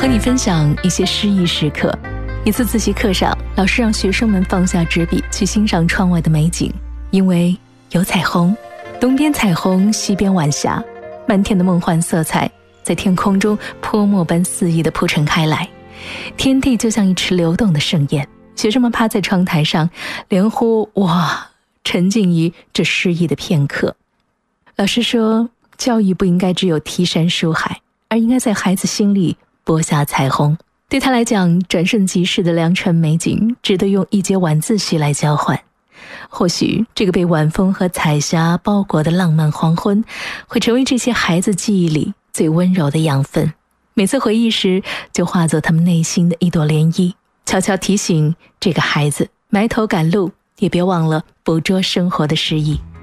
和你分享一些诗意时刻。一次自习课上，老师让学生们放下纸笔去欣赏窗外的美景，因为有彩虹，东边彩虹，西边晚霞，漫天的梦幻色彩在天空中泼墨般肆意地铺陈开来，天地就像一池流动的盛宴。学生们趴在窗台上连呼哇，沉浸于这诗意的片刻。老师说，教育不应该只有题山书海，而应该在孩子心里播下彩虹。对他来讲，转瞬即逝的良辰美景值得用一节晚自习来交换。或许这个被晚风和彩霞包裹的浪漫黄昏，会成为这些孩子记忆里最温柔的养分。每次回忆时，就化作他们内心的一朵涟漪，悄悄提醒这个孩子埋头赶路，也别忘了捕捉生活的诗意。